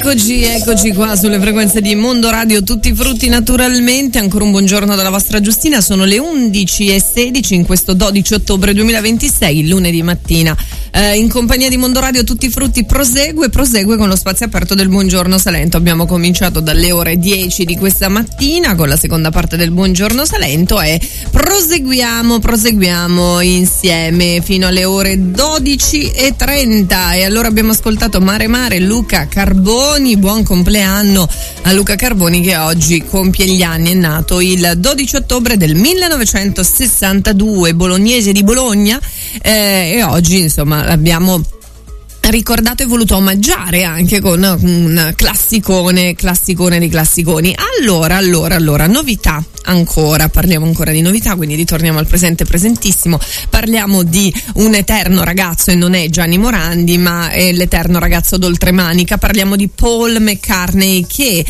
Eccoci qua sulle frequenze di Mondo Radio, tutti i frutti naturalmente. Ancora un buongiorno dalla vostra Giustina, sono le 11:16 in questo 12 ottobre 2026, lunedì mattina. In compagnia di Mondo Radio tutti i frutti prosegue con lo spazio aperto del Buongiorno Salento. Abbiamo cominciato dalle ore 10 di questa mattina con la seconda parte del Buongiorno Salento e proseguiamo insieme fino alle ore 12:30. E allora abbiamo ascoltato Mare Luca Carboni. Buon compleanno a Luca Carboni che oggi compie gli anni, è nato il 12 ottobre del 1962, bolognese di Bologna, e oggi insomma l'abbiamo ricordato e voluto omaggiare anche con un classicone di classiconi. Allora, novità ancora, parliamo ancora di novità, quindi ritorniamo al presentissimo, parliamo di un eterno ragazzo e non è Gianni Morandi ma è l'eterno ragazzo d'oltremanica. Parliamo di Paul McCartney che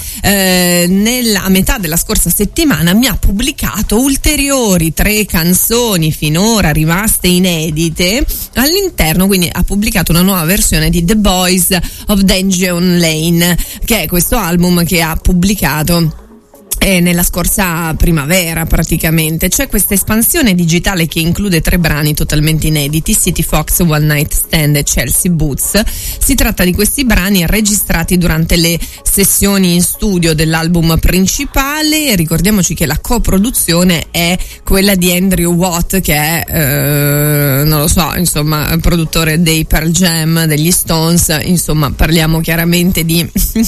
a metà della scorsa settimana mi ha pubblicato ulteriori 3 canzoni finora rimaste inedite all'interno, quindi ha pubblicato una nuova versione di The Boys of Dungeon Lane, che è questo album che ha pubblicato nella scorsa primavera praticamente. C'è questa espansione digitale che include 3 brani totalmente inediti, City Fox, One Night Stand e Chelsea Boots. Si tratta di questi brani registrati durante le sessioni in studio dell'album principale. Ricordiamoci che la coproduzione è quella di Andrew Watt, che è non lo so, insomma, produttore dei Pearl Jam, degli Stones, insomma parliamo chiaramente di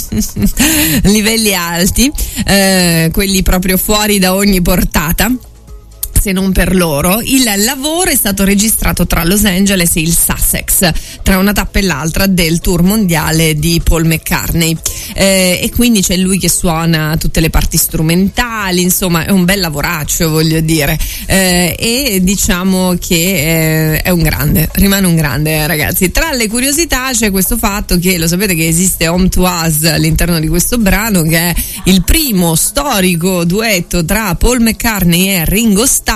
livelli alti, quelli proprio fuori da ogni portata, se non per loro. Il lavoro è stato registrato tra Los Angeles e il Sussex, tra una tappa e l'altra del tour mondiale di Paul McCartney, e quindi c'è lui che suona tutte le parti strumentali, insomma è un bel lavoraccio, voglio dire, e diciamo che è un grande, rimane un grande, ragazzi. Tra le curiosità c'è questo fatto che lo sapete che esiste Home to Us all'interno di questo brano, che è il primo storico duetto tra Paul McCartney e Ringo Starr,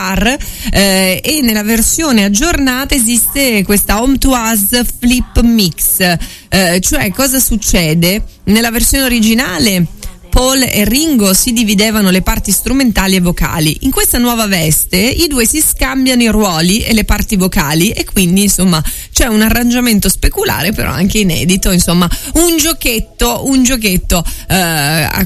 e nella versione aggiornata esiste questa Home to Us Flip Mix, cioè cosa succede? Nella versione originale Paul e Ringo si dividevano le parti strumentali e vocali. In questa nuova veste i due si scambiano i ruoli e le parti vocali, e quindi insomma c'è un arrangiamento speculare però anche inedito, insomma un giochetto a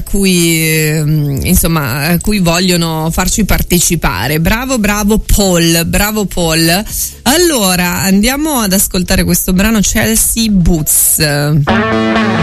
cui vogliono farci partecipare. Bravo Paul. Allora andiamo ad ascoltare questo brano, Chelsea Boots.